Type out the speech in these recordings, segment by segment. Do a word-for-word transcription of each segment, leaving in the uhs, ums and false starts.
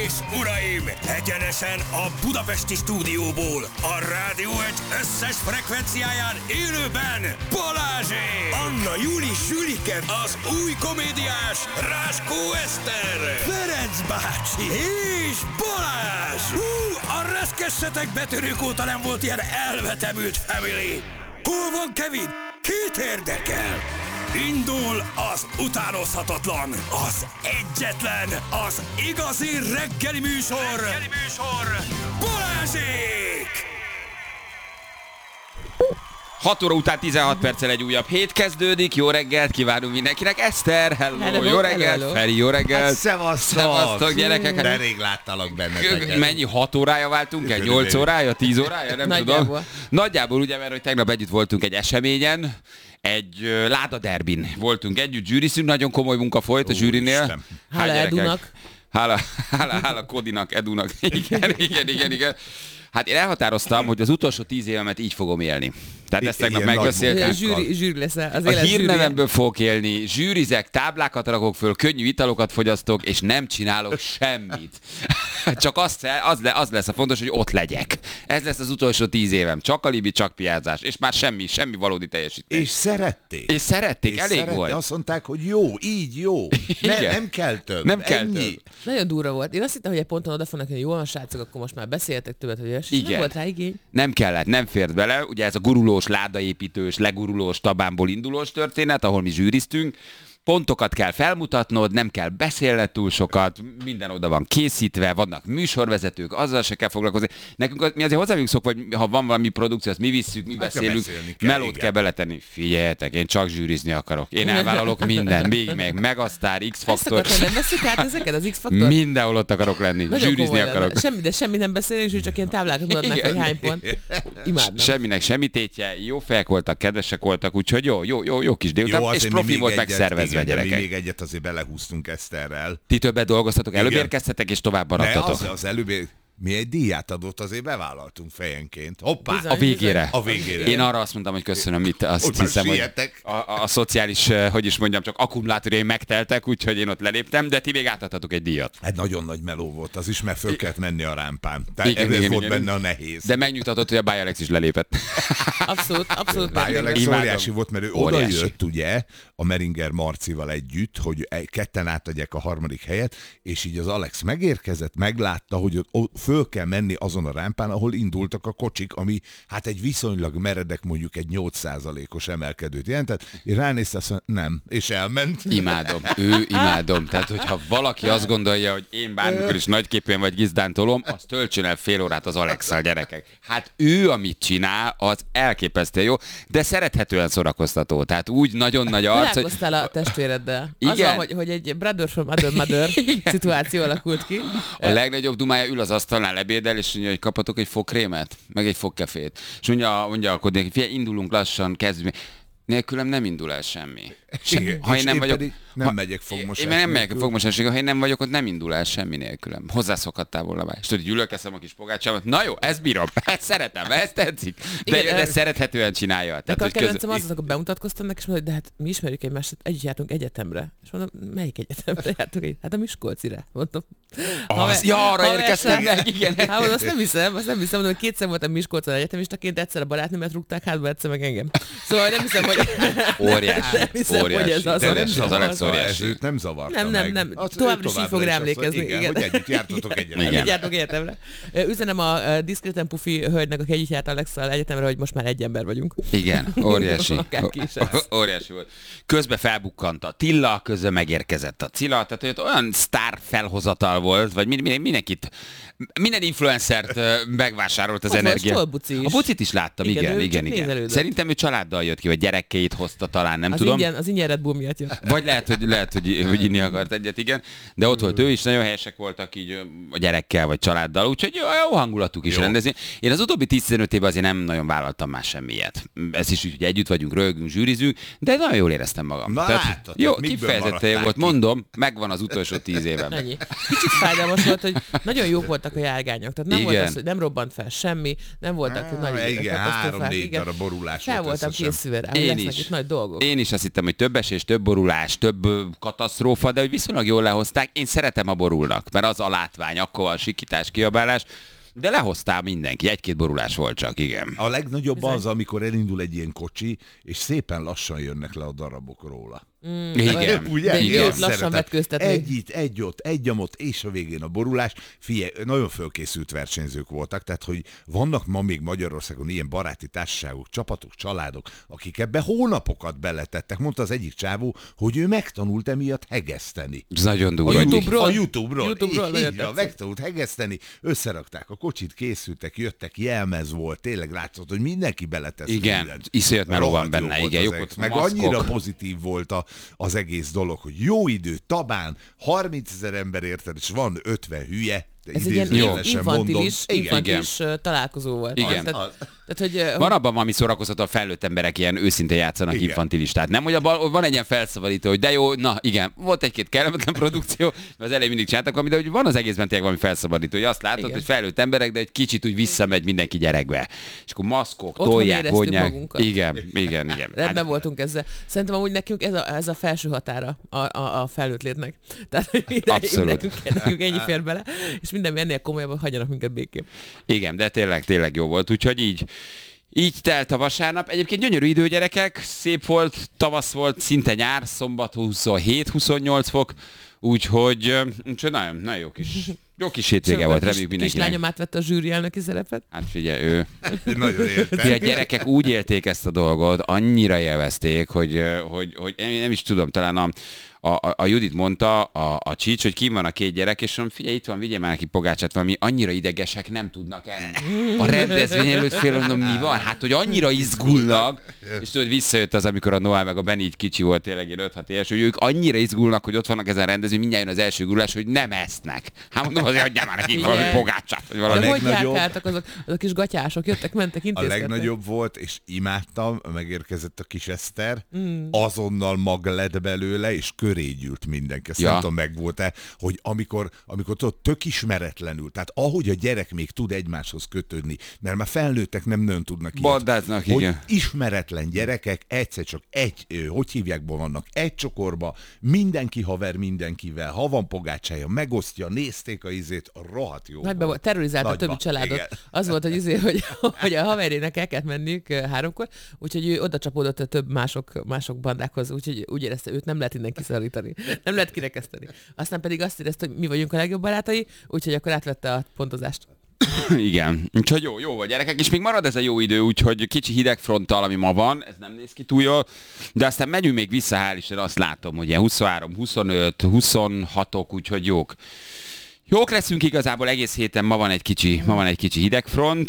és uraim, egyenesen a budapesti stúdióból, a Rádió egy összes frekvenciáján élőben Balázsék! Anna Júli Zsülike, az új komédiás Ráskó Eszter, Ferenc bácsi és Balázs! Hú, a reszkessetek betörők óta nem volt ilyen elvetemült family! Hol van Kevin? Kit érdekel? Indul az utánozhatatlan, az egyetlen, az igazi reggeli műsor, reggeli műsor, Balázsék! hat óra után tizenhat perccel egy újabb hét kezdődik. Jó reggelt kívánunk mindenkinek. Eszter, hello, hello jó reggelt. Hello, hello. Feri, jó reggelt. Hát, szevasztok. Szevasztok, gyerekek. De rég láttalak benneteket. Mennyi, hat órája váltunk el? nyolc órája? tíz órája? Nem Nagyjából. tudom. Nagyjából ugye, mert hogy tegnap együtt voltunk egy eseményen, egy uh, ládaderbin voltunk együtt, zsűrizünk, nagyon komoly munka folyt a zsűrinél. Hála Edunak. Hála, hála, hála Kodinak, Edunak. Igen, igen, igen, igen. Hát én elhatároztam, hogy az utolsó tíz évemet így fogom élni. Tehát ezt tegnap megbeszéltük. Zsűri, zsűri lesz az a hírnevemből fogok élni, zsűrizek, táblákat rakok föl, könnyű italokat fogyasztok, és nem csinálok semmit. Csak az, az, le, az lesz a fontos, hogy ott legyek. Ez lesz az utolsó tíz évem. Csak alibi, csak piázás. És már semmi, semmi valódi teljesítés. És szerették. És szerették, és elég szerették. volt. Azt mondták, hogy jó, így jó. Ne, nem kell több. Nem kell ennyi. több. Nagyon durva volt. Én azt hittem, hogy egy ponton oda fognak, hogy jól van, srácok, akkor most már beszéltek többet, hogy és nem volt rá igény. Nem kellett, nem fért bele. Ugye ez a gurulós, ládaépítős, legurulós, tabánból indulós történet, ahol mi zsűriztünk. Pontokat kell felmutatnod, nem kell beszélned túl sokat, minden oda van készítve, vannak műsorvezetők, azzal se kell foglalkozni. Nekünk mi azért hozzá vagyunk szokva, hogy ha van valami produkció, azt mi visszük, mi beszélünk, melót kell beletenni. Figyeljetek, én csak zsűrizni akarok. Én elvállalok minden, még meg Megasztár, X-faktor. Ezt nem veszük át ezeket, az X-faktor? Mindenhol ott akarok lenni, nagyon zsűrizni akarok. Semmi, de semmi nem beszélünk, és csak ilyen táblákat mutatnak, hogy hány pont. Imádnám. Semminek semmi tétje, jó fejek voltak, kedvesek voltak, úgyhogy jó, jó, jó, jó kis délután, és profi volt megszervezve. Igen, mi még egyet azért belehúztunk Eszterrel. Ti többet dolgoztatok, előbb érkeztetek, és tovább maradtatok. Az, az előbb, mi egy díját adott, azért bevállaltunk fejenként. Hoppá! Bizony, a végére. A végére. Én arra azt mondtam, hogy köszönöm, itt azt ott hiszem, hogy a, a, a szociális, hogy is mondjam, csak akkumulátorjai megteltek, úgyhogy én ott leléptem, de ti még átadtatok egy díjat. Egy nagyon nagy meló volt, az is, mert föl kellett menni a rámpán. Tehát igen, ez igen, volt igen. benne a nehéz. De megnyugtatott, hogy a Báj Alex is lelépett. Abszolút, abszolút. Báj Alex óriási volt, mert ő oda jött, ugye, a Meringer Marcival együtt, hogy ketten átadják a harmadik helyet, és így az Alex megérkezett, meglátta, hogy ott föl kell menni azon a rámpán, ahol indultak a kocsik, ami hát egy viszonylag meredek, mondjuk egy nyolc százalékos emelkedőt jelentett, és ránézte, azt mondja, nem, és elment. Imádom, ő imádom. Tehát, hogyha valaki azt gondolja, hogy én bármikor is nagyképűen vagy gizdán tolom, az töltsön el fél órát az Alex-szal, gyerekek. Hát ő, amit csinál, az elképesztő jó, de szerethetően szórakoztató. Tehát úgy nagyon nagy arc, hogy... Találkoztál a testvéreddel. Igen. Az van, hogy, hogy egy brother from other mother szituáció alakult ki. A legnagyobb dumája, ül az asztalnál, lebédel, és mondja, hogy kapatok egy fogkrémet, meg egy fogkefét. És mondja, mondja akkor, hogy figyelj, indulunk lassan, kezdjük. Nélkülem nem indul el semmi. Se, igen, ha én nem én vagyok, nem ha, megyek fogmosás. Én nem megyek fogmosásig, ha én nem vagyok, ott nem indul el semmi nélkülem. Hozzászokhattál volna már. És tudod, ülök, eszem a kis pogácsámat. Na jó, ezt bírom, ezt szeretem, ezt tetszik. De, igen, de szerethetően csinálja. Tehát, a kedvencem az, akkor bemutatkoztam neki, és mondom, de hát mi ismerjük egymást, együtt jártunk egyetemre. És mondom, melyik egyetemre jártunk egy? Hát a Miskolcire. Mondom. Az, ja, arra érkeztem meg, igen. Hát mondom, azt nem hiszem, azt nem hiszem, mondom, hogy kétszer voltam Miskolcon egyetemistaként, egyszer a barátnőmet rúgták hátba, egyszer meg engem. Szóval nem hiszem, hogy... Óriási, nem hiszem, óriási. hogy ez az, de nem az zavarta, Alex óriási. őt nem zavarta Nem, nem, meg. nem. Az, Továbbra is így fog rá emlékezni. Igen, igen. hogy együtt jártatok egyetemre. Igen. Együtt jártunk egyetemre. Üzenem a diszkréten pufi hölgynek, aki együtt járt Alex-szal egyetemre, hogy most már egy ember vagyunk. Igen, óriási. Akárki is ez. Óriási volt. Közben felbukkant a Tilla, közben megérkezett a Cilla, tehát hogy olyan sztár felhozatal volt, vagy minden, mindenkit, minden influencert megvásárolt az ott energia. Volt Buci is. A Bucit is láttam, igen, igen, igen. igen. nézelődött. Szerintem ő családdal jött ki, vagy gyerekeit hozta talán, nem az tudom. Ingyen, az ingyen Red Bull miatt jött. Vagy lehet, hogy, lehet, hogy, hogy inni akart egyet, igen. De ott volt ő is, nagyon helyesek voltak így a gyerekkel, vagy családdal, úgyhogy jó, jó hangulatuk is jó. rendezni. Én az utóbbi tíz-tizenöt évben azért nem nagyon vállaltam más semmiet. Ez is úgy, hogy együtt vagyunk, rögünk, zsűrizünk, de nagyon jól éreztem magam. Na Tehát, látod, jó, miből kifejezetten jó volt, ki? mondom, megvan az utolsó tíz évem. Ennyi. Kicsit fájdalmas volt, hogy nagyon jók voltak a járgányok. Tehát nem Igen. volt az, hogy nem robbant fel semmi, nem voltak Ah, nagy igen, katasztrófák. három-négy darab borulás fel volt voltam összesen. készülve rá, hogy Én én lesznek is. itt nagy dolgok. Én is azt hittem, hogy több esés, több borulás, több katasztrófa, de hogy viszonylag jól lehozták. Én szeretem a borulnak, mert az a látvány, akkor a sikítás, kiabálás. De lehoztál mindenki, egy-két borulás volt csak, igen. A legnagyobb az, amikor elindul egy ilyen kocsi, és szépen lassan jönnek le a darabok róla. Mm, igen. Ugye? De Igen, lassan szeretem. vetköztetni. Egy itt, egy ott, egy amott, és a végén a borulás. Figyelj, nagyon fölkészült versenyzők voltak, tehát hogy vannak ma még Magyarországon ilyen baráti társaságok, csapatok, családok, akik ebbe hónapokat beletettek. Mondta az egyik csávó, hogy ő megtanult emiatt hegeszteni. Ez nagyon A durva. YouTube-ról? A YouTube-ról. YouTube-ról így, így, értetsz. megtanult hegeszteni, összerakták a kocsit, készültek, jöttek, jelmez volt, tényleg látszott, hogy mindenki beletesz. Igen, mindent. iszonyat meló van Rohadt jó benne, volt igen, az jók egész. voltak a Meg maszkok. annyira pozitív volt a, az egész dolog, hogy jó idő, Tabán, harmincezer ember érted, és van ötven hülye, de Ez egy ilyen idézőjelesen mondom. infantilis, Igen, infantilis igen. találkozó volt. Igen. Tehát, tehát, hogy, Van abban valami szórakoztató, a felnőtt emberek ilyen őszintén játszanak Igen. infantilistát. Nem, hogy abban van egy ilyen felszabadító, hogy de jó, na igen, volt egy-két kellemetlen produkció, mert az elején mindig csináltak valamit, de hogy van az egészben tényleg valami felszabadító, hogy azt látod, Igen. hogy felnőtt emberek, de egy kicsit úgy visszamegy mindenki gyerekbe. És akkor maszkok, Otthon tolják, éreztük vonják. magunkat. Igen, igen, igen. rendben voltunk ezzel. Szerintem amúgy nekünk ez a, ez a felső határa a, a, a felnőtt létnek. Tehát hogy ide- Abszolút. nekünk, nekünk ennyi fér bele, és minden ennél komolyabban hagyjanak minket békén. Igen, de tényleg, tényleg jó volt, úgyhogy így. Így telt a vasárnap. Egyébként gyönyörű idő, gyerekek, szép volt, tavasz volt, szinte nyár, szombat huszonhét-huszonnyolc fok, úgyhogy, úgyhogy nagyon, nagyon jó kis, jó kis hétvége volt, reméljük mindenkinek. Kislányom átvette a zsűri elnöki szerepet. Hát figyelj, ő. Nagyon értem. Figyelj, a gyerekek úgy élték ezt a dolgot, annyira élvezték, hogy, hogy, hogy én nem is tudom, talán a, a, a Judit mondta, a, a Csics, hogy kim van a két gyerek, és mondom, figyelj, itt van, vigyél már neki pogácsát, valami annyira idegesek nem tudnak enni. A rendezvény előtt fél, mondom, mi van? Hát, hogy annyira izgulnak, és tudod, visszajött az, amikor a Noah meg a Benny így kicsi volt, tényleg én öt-hat éves, hogy ők annyira izgulnak, hogy ott vannak ezen a rendezvény, mindjárt jön az első gulás, hogy nem esznek. Hát mondom, azért adjál már nekik valami Igen. pogácsát, vagy De valami. hogy legnagyobb- járkáltak azok, azok kis gatyások, jöttek, mentek, A intézkedtek. legnagyobb volt, és imádtam, megérkezett a kis Eszter, mm. azonnal mag lett belőle, és köré gyűlt mindenki. Ezt Ja. nem tudom, megvolt-e, hogy amikor, amikor tudod, tök ismeretlenül, tehát ahogy a gyerek még tud egymáshoz kötődni, mert már felnőttek nem nagyon tudnak ilyet, Bandáznak, hogy igen. ismeretlen gyerekek egyszer csak egy, ö, hogy hívják, vannak egy csokorba, mindenki haver mindenkivel, ha van pogácsája, megosztja, nézték a izét, rohadt jó. Nagyban volt, terrorizálta a Nagyba, többi családot. igen. Az volt, hogy, izé, hogy, hogy a haverjének el kellett menniük ö, háromkor, úgyhogy ő oda csapódott a több mások, mások bandákhoz, úgyhogy úgy érezte, őt nem lehet innen kiszorítani, nem lehet kirekeszteni. Aztán pedig azt érezte, hogy mi vagyunk a legjobb barátai, úgyhogy akkor átvette a pontozást. Igen, úgyhogy jó, jó volt gyerekek, és még marad ez a jó idő, úgyhogy kicsi hidegfronttal, ami ma van, ez nem néz ki túl jól, de aztán megyünk még vissza, hál' Isten, azt látom, hogy ilyen huszonhárom, huszonöt, huszonhatok, úgyhogy jók. Jók leszünk igazából egész héten, ma van egy kicsi, ma van egy kicsi hidegfront,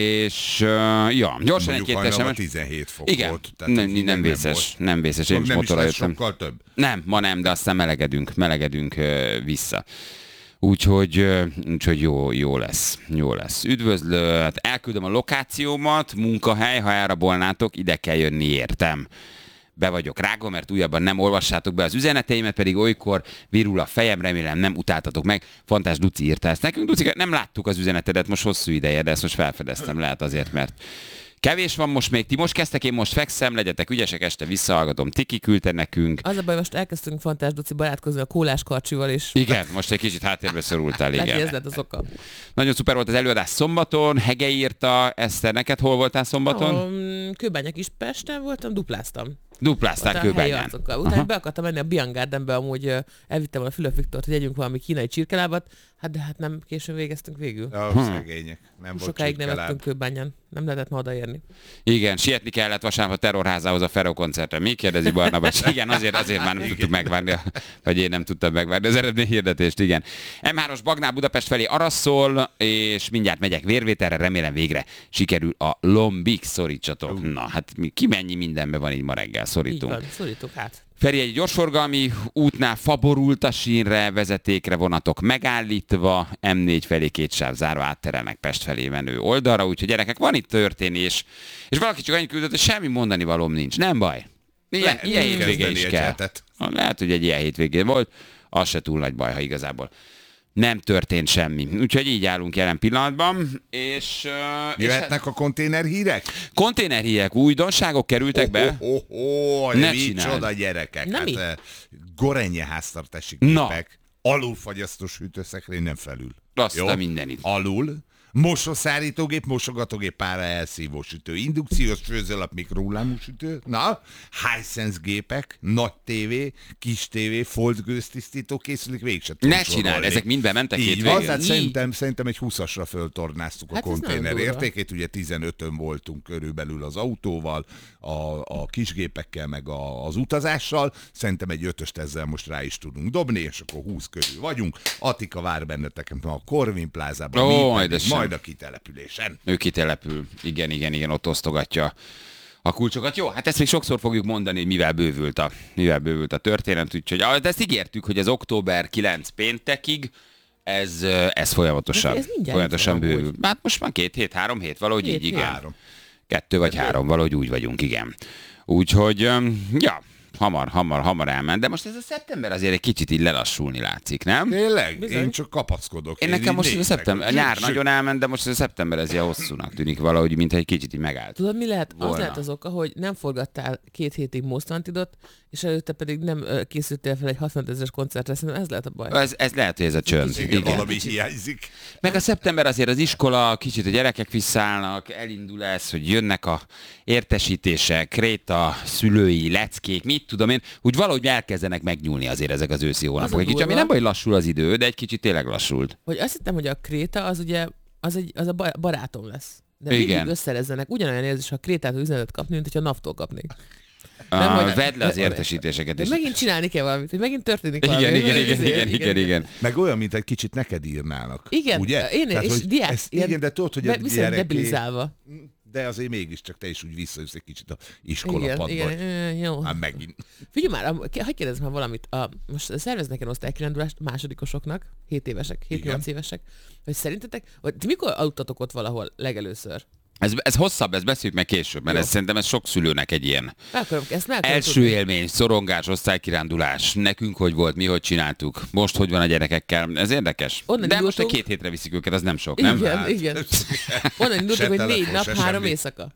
és uh, ja, gyorsan Mondjuk egy-két hajnalban es em es. tizenhét fok Igen, volt. Tehát nem, hideg nem vészes, volt. nem vészes, én is Nem is motorra lesz jöttem. sokkal több. Nem, ma nem, de aztán melegedünk, melegedünk uh, vissza. Úgyhogy, uh, úgyhogy jó, jó lesz, jó lesz. Üdvözlő, elküldöm a lokációmat, munkahely, ha elrabolnátok, ide kell jönni, értem. Be vagyok rágva, mert újabban nem olvassátok be az üzeneteimet, pedig olykor virul a fejem, remélem nem utáltatok meg. Fantás Duci írta ezt nekünk. Duci, nem láttuk az üzenetedet most hosszú ideje, de ezt most felfedeztem, lehet azért, mert kevés van most még. Ti most kezdtek, én most fekszem, legyetek ügyesek, este visszahallgatom. Tiki küldte nekünk. Az a baj, most elkezdtünk Fantás Duci barátkozni a kólás karcsival, és Igen, most egy kicsit háttérbe szorultál, lehet, hogy ez igen. lett az oka. Nagyon szuper volt az előadás szombaton, Hege írta, Eszter, neked hol voltál szombaton? Um, Kőbánya Kispesten voltam, dupláztam. Dupláztál Ott a helyi Kőbányán. arcokkal. Utána be akartam menni a Bian Gardenbe, amúgy ö, elvittem a Fülöp Viktort, hogy együnk valami kínai csirkelábat, hát de hát nem későn végeztünk végül. A Hm. szegények. Nem volt Sokáig nem csirkeláb. ettünk Kőbányán, nem lehetett ma odaérni. Igen, sietni kellett vasárnap a Terrorházához a Ferro koncertre. Mi kérdezi Barnabás? Igen, azért, azért már nem tudtuk megvárni, a- vagy én nem tudtam megvárni az eredményhirdetést, igen. em hármas Bagnál Budapest felé arra szól, és mindjárt megyek vérvételre, remélem végre sikerül a lombig, szorítsatok. Na, hát mi, ki mennyi mindenben van így ma reggel, Így szorítunk. van, szorítok hát. Feri, egy gyorsforgalmi útnál faborult a sínre, vezetékre vonatok megállítva, em négy felé két sáv zárva átterelnek Pest felé menő oldalra, úgyhogy gyerekek, van itt történés. És valaki csak annyit küldött, hogy semmi mondani valóm nincs. Nem baj. Ilyen, Lehet ilyen hétvége kezdeni is egy kell. hetet. Lehet, hogy egy ilyen hétvégé volt, az se túl nagy baj, ha igazából nem történt semmi. Úgyhogy így állunk jelen pillanatban, és... Uh, Jöhetnek és a konténerhírek? Konténerhírek, újdonságok kerültek oh, be? Oh, oh, oh, ne micsoda gyerekek. Nem hát, Gorenje háztartási gépek, alulfagyasztós hűtőszekrény, nem felül. Azt a mindenit. Alul. Mosószárítógép, mosogatógép, pára elszívó sütő, indukciós főzőlap, mikrohullámú sütő, na, Hisense gépek, nagy tévé, kis tévé, fold gőztisztító készülék, végsem ne csinál, ezek mind bementek két végén. Hát szerintem, szerintem egy húszasra föltornáztuk hát a konténer értékét, ugye tizenötön voltunk körülbelül az autóval, a, a kisgépekkel, meg a, az utazással, szerintem egy ötöst ezzel most rá is tudunk dobni, és akkor húsz körül vagyunk. Attika vár benneteket a Corvin plázában, oh, majd, majd a kitelepülésen. Ő kitelepül, igen, igen, igen, ott osztogatja a kulcsokat. Jó, hát ezt még sokszor fogjuk mondani, hogy mivel bővült a, mivel bővült a történet, úgyhogy de ezt ígértük, hogy az október kilencedike péntekig ez, ez folyamatosan, ez folyamatosan bővül. Hát most már két hét, három hét, valahogy hét, így, igen. Három. Kettő vagy három, valahogy úgy vagyunk, igen. Úgyhogy, ja, hamar, hamar, hamar elment, de most ez a szeptember azért egy kicsit így lelassulni látszik, nem? Tényleg? Bizony. Én csak kapaszkodok. Én, én nekem most a szeptember, a nyár nagyon elment, de most a szeptember ez ilyen hosszúnak tűnik valahogy, mint egy kicsit így megállt. Tudod, mi lehet? Volna. Az lehet az oka, hogy nem forgattál két hétig Most Wantedot, és előtte pedig nem készültél fel egy hatvanöt koncertre, szerintem ez lehet a baj. Ez, ez lehet, hogy ez a csönd. Igen, valami hiányzik. Meg a szeptember azért az iskola, kicsit a gyerekek visszaállnak, elindul ez, hogy jönnek a értesítések, kréta, szülői, leckék, mit tudom én, úgy valahogy elkezdenek megnyúlni azért ezek az őszi hónapok. Egy kicsit, ami nem baj, lassul az idő, de egy kicsit tényleg lassult. Hogy azt hittem, hogy a kréta az ugye, az, egy, az a barátom lesz. De mindig összerezzenek. Ugyanolyan érzés, ha a krétától üzenetet kapni, mint hogyha naftól kapnék. Nem, hogy vedd le az értesítéseket. És megint csinálni kell valamit, hogy megint történik valami. Igen, igen, igen, igen, igen, igen. Meg olyan, mint egy kicsit neked írnának. Igen, ugye? én Tehát, és diák. Ezt, igen, de tudod, hogy a viszont debilizálva. De azért mégiscsak te is úgy visszajössz egy kicsit a iskolapadba. Igen, igen, jó. Hát megint. Figyelj már, hagyj kérdezzem már valamit. A, most szerveznek egy osztálykirándulást másodikosoknak, hét évesek, hét-nyolc évesek, hogy szerintetek, hogy ti mikor aludtatok ott valahol legelőször? Ez, ez hosszabb, ezt beszéljük meg később, mert ez, szerintem ez sok szülőnek egy ilyen akarom, ezt első tudni. Élmény, szorongás, osztálykirándulás. Nekünk hogy volt, mi hogy csináltuk, most hogy van a gyerekekkel, ez érdekes. Onnan de most egy két hétre viszik őket, az nem sok, nem? Igen, hát. igen. Onnan indultuk, hogy négy nap, három semmi. Éjszaka.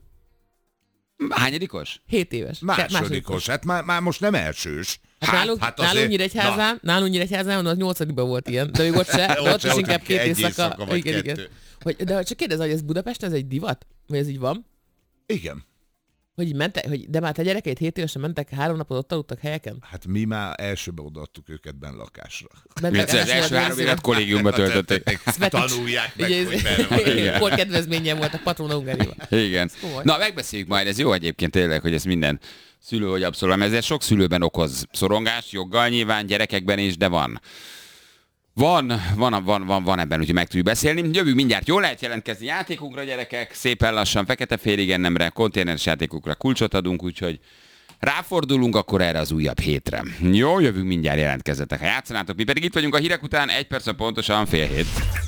Hányadikos? Hét éves. Másodikos, Másodikos. hát már, már most nem elsős. Hát, hát nálunk, hát nálunk Nyíregyházán, nálunk Nyíregyházán az nyolcadikban volt ilyen, de még ott se, de ott is inkább két éjszaka. Igen, igen. Hogy, de csak kérdezz, hogy ez Budapesten ez egy divat? Vagy ez így van? Igen. Hogy mentek, hogy de már te gyerekeit hét évesen mentek, három napot ott aludtak helyeken? Hát mi már elsőbe odaadtuk őket benn lakásra. Mentek az első három évet kollégiumba töltötték. Tanulják meg, hogy benne van. Kedvezményen volt a patrona Hungáriában. Igen. Na, megbeszéljük majd, ez jó egyébként tényleg, hogy ez minden szülő, hogy abszolút. Ezért sok szülőben okoz szorongást, joggal nyilván, gyerekekben is, de van. Van, van, van, van, van ebben, úgyhogy meg tudjuk beszélni. Jövünk mindjárt, jól lehet jelentkezni játékunkra, gyerekek, szépen lassan, fekete-félig ennemre, konténeres játékukra kulcsot adunk, úgyhogy ráfordulunk akkor erre az újabb hétre. Jó, jövünk mindjárt, jelentkezzetek, ha játszanátok, mi pedig itt vagyunk a hírek után, egy perc pontosan fél hét.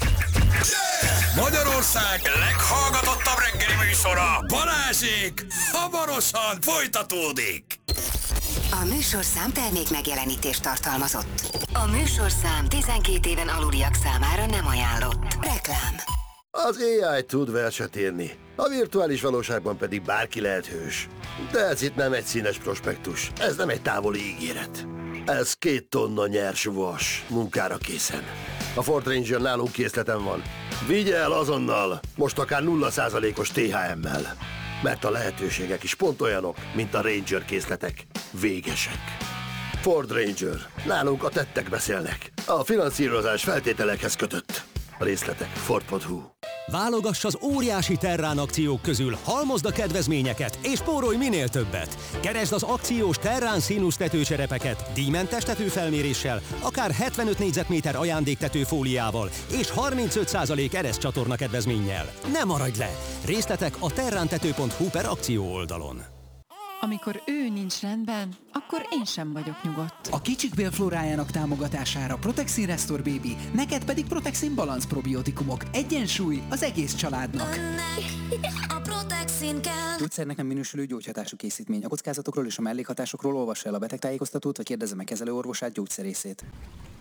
Magyarország leghallgatottabb reggeli műsora, Balázsék, hamarosan folytatódik. A műsorszám termék megjelenítést tartalmazott. A műsorszám tizenkét éven aluliak számára nem ajánlott. Reklám. Az á i tud verset írni, a virtuális valóságban pedig bárki lehet hős. De ez itt nem egy színes prospektus, ez nem egy távoli ígéret. Ez két tonna nyers vas, munkára készen. A Ford Ranger nálunk készleten van. Vigye el azonnal, most akár nulla százalékos té há emmel. Mert a lehetőségek is pont olyanok, mint a Ranger készletek. Végesek. Ford Ranger. Nálunk a tettek beszélnek. A finanszírozás feltételekhez kötött. A részletek Ford pont hu. Válogass az óriási Terrán akciók közül, halmozd a kedvezményeket és spórolj minél többet. Keresd az akciós Terrán színusz tetőcserepeket díjmentes tetőfelméréssel, akár hetvenöt négyzetméter ajándéktető fóliával és harmincöt százalék ereszcsatorna kedvezménnyel. Ne maradj le! Részletek a terrántető pont hu per akció oldalon. Amikor ő nincs rendben, akkor én sem vagyok nyugodt. A kicsik bélflórájának támogatására Protexin Restore Baby, neked pedig Protexin Balance probiotikumok. Egyensúly az egész családnak. A Protexin kell. Gyógyszernek minősülő gyógyhatású készítmény. A kockázatokról és a mellékhatásokról olvassa el a betegtájékoztatót, vagy kérdezze meg kezelőorvosát, gyógyszerészét.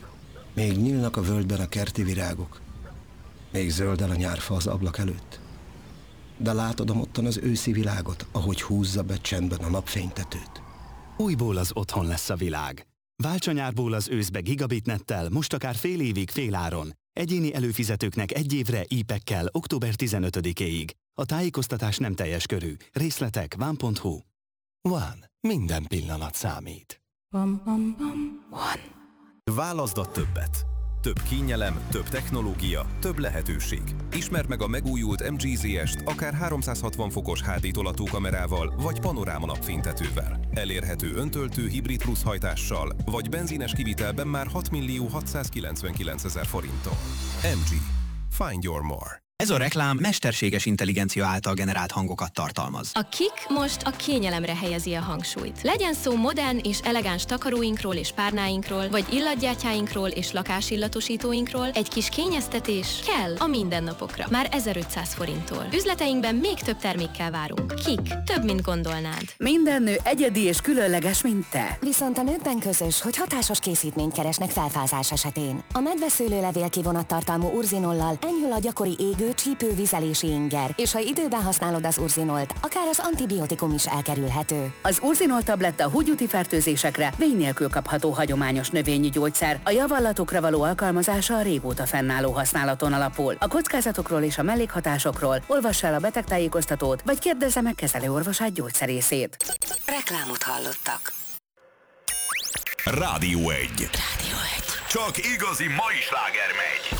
Még nyílnak a völgyben a kerti virágok. Még zölden a nyárfa az ablak előtt. De látod amottan az őszi világot, ahogy húzza be csendben a napfénytetőt. Újból az otthon lesz a világ. Válts a nyárból az őszbe gigabitnettel, most akár fél évig féláron. Egyéni előfizetőknek egy évre í pekkel október tizenötödikéig. A tájékoztatás nem teljes körű. Részletek van pont hu. One. Minden pillanat számít. Bam, bam, bam. One. Válaszd a többet. Több kényelem, több technológia, több lehetőség. Ismerd meg a megújult em gé zé est akár háromszázhatvan fokos há dé tolató kamerával, vagy panoráma napfénytetővel. Elérhető öntöltő hibrid plusz hajtással, vagy benzines kivitelben már hat millió hatszázkilencvenkilencezer forinttal. em gé. Find your more. Ez a reklám mesterséges intelligencia által generált hangokat tartalmaz. A Kik most a kényelemre helyezi a hangsúlyt. Legyen szó modern és elegáns takaróinkról és párnáinkról, vagy illatgyátyáinkról és lakásillatosítóinkról, egy kis kényeztetés kell a mindennapokra. Már ezerötszáz forinttól. Üzleteinkben még több termékkel várunk. Kik. Több, mint gondolnád. Minden nő egyedi és különleges, mint te. Viszont a nőkben közös, hogy hatásos készítményt keresnek felfázás esetén. A medveszőlőlevél kivonattartalmú urzinollal enyhül a gyakori égő, csípő vizelési inger, és ha időben használod az urzinolt, akár az antibiotikum is elkerülhető. Az urzinol tabletta húgyúti fertőzésekre vény nélkül kapható hagyományos növényi gyógyszer, a javallatokra való alkalmazása a régóta fennálló használaton alapul. A kockázatokról és a mellékhatásokról olvass el a betegtájékoztatót, vagy kérdezze meg kezelőorvosát, gyógyszerészét. Reklámot hallottak. Rádió egy. Rádió egy. Csak igazi mai sláger megy.